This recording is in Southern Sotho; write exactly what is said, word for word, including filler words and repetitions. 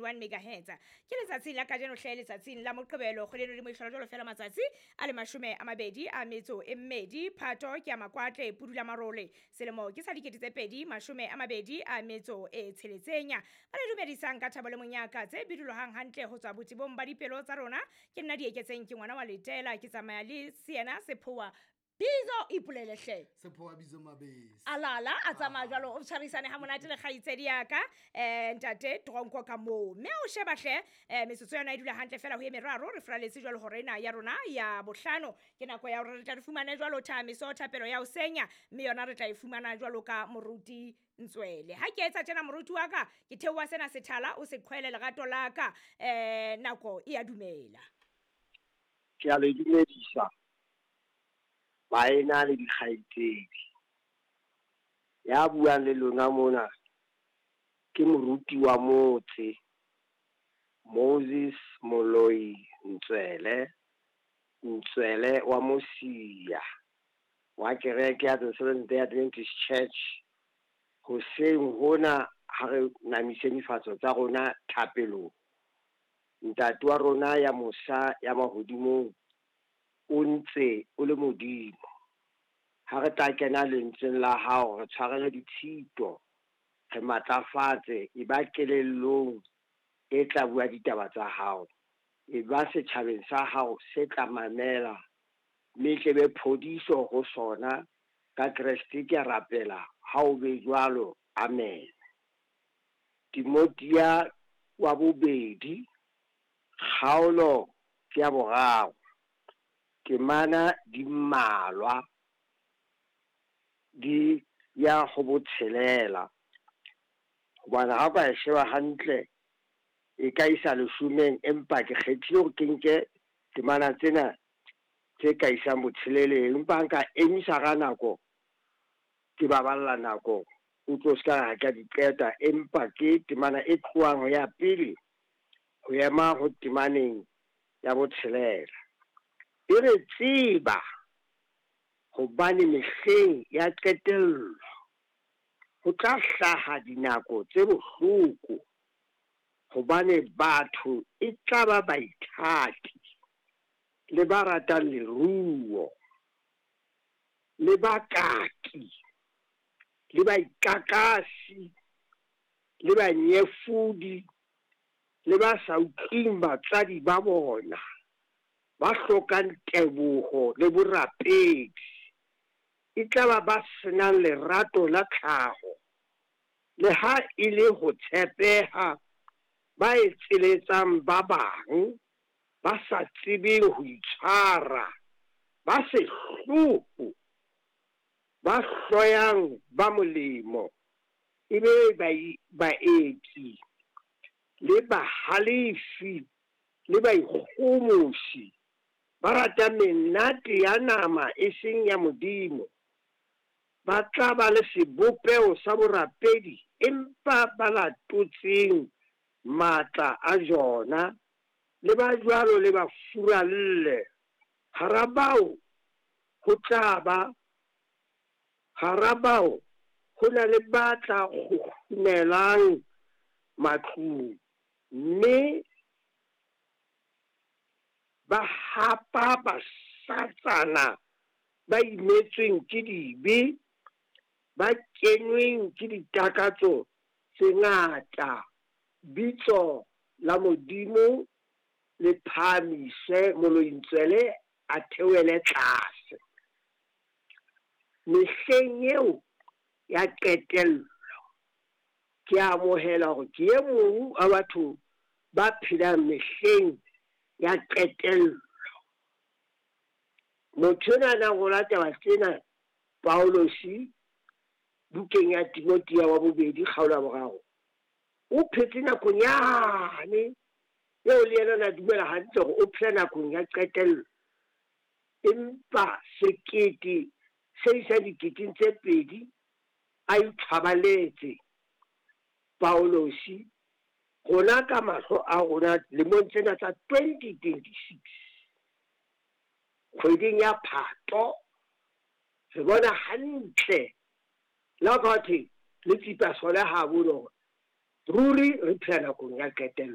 one megahertz ke letsatsing la kajeno hle letsatsing la moqebelo kgoleno le moihlalo jalo fela matsatsi a le mashome a mabedi a metso e mmedi phato ke ya makwatle pudula marole selemo ke sa dikete tse pedi mashome a mabedi a metso e tsheletsenya ba le dumedisang ka thabo le monyaka tse bidulohang hantle ho tswa botibong ba dipelo tsa rona ke nna di eketseng ke ngwana wa letela ke tsamaya le siena sephoa Bizo ipulele hle Sephoa Bizo Mabesi alala a tsamaya jwalo o tshwarisane ha monate le kgaitsedi ya ka eh ntate tronko ka mo me o sheba hle eh metsotso yona e dula hantle fela ho ye meraro re fraletse jwalo horena ya rona ya bohlano ke nako ya hore re tla fumana jwalo thamiso thapelo ya o senya mme yona re tla ifumana jwalo ka moruti Ntswele ha ke etsa tjena moruti wa ka ke theowa sena sethala o se qhwele lerato la ka eh nako e a dumela ke a le dumedisa ba ena le dikgaitsedi ya buang le lona mona ke moruti wa motse Moses Moloi Ntswele Ntswele wa Mosia wa kereke ya the Seventh-day Adventist Church hoseng hona ha re namise difatso tsa rona thapelo ntate wa rona ya mosa ya mahodimo o ntse o le modimo ha re tla kena lentseng la hao re tshwarele ditshito re matlafatse e ba kelellong e tla bua ditaba tsa hao e ba setjhabeng sa hao se tla mamela mme tle be phodiso ho sona ka Kriste ke rapela ha o be jwalo amen Timothea wa bobedi kgaolo ke ya boraro ke mana di mmalwa di ya go botshelela bona ha ba sheba hantle e ka isa leshumeng empa ke kgethile go kenke temana tsena tse ka isa botsheleleng empa nka emisa ga nako ke baballa nako o tlo ska ha ka diqeta empa ke temana e tloang ho ya pele ho ema ho temaneng ya botshelela e re tseba hobane mehleng ya qetello ho tla hlaha dinako tse bohloko hobane batho e tla ba baithati le ba ratang leruo le bakaki le baikakasi le banyefudi le ba sa utlwing batsadi ba bona ba hlokang teboho le borapedi e tla ba ba senang lerato la tlhaho le ha e le ho tshepeha ba etseletsang ba bang ba sa tsebeng ho itshwara ba se hloho ba hloyang ba molemo e be baeti le bahalifi le baikgomoshi ba rata menate ya nama e seng ya modimo ba tla ba le sebopeo sa borapedi empa ba latotseng matla a jona le ba jwalo le ba furalle harabao ho tla ba harabao ho na le batla go khumelang matlung mme ba hapa ba satsana ba imetsweng ke dibe ba kenweng ke ditakatso tse ngata bitso la modimo le phamise Molointswele a theoele tlase mehleng eo ya qetello ke amohela hore ke e mong a batho ba phelang mehleng ya qetello motho na na go lata ba tsena Paulosi bukeng ya Timothea wa bobedi kgaola boraro o phetse nakong yane eo le yena na dumela hantle gore o phela nakong ya qetello empa sekete se isa diketeng tse pedi a ithabaletse Paulosi gona ka mahlo a rona lemong tsena tsa twenty twenty-six kgweding ya Phato re bona hantle la batho le tsipa sole ha bono ruri re phela nakong ya qetello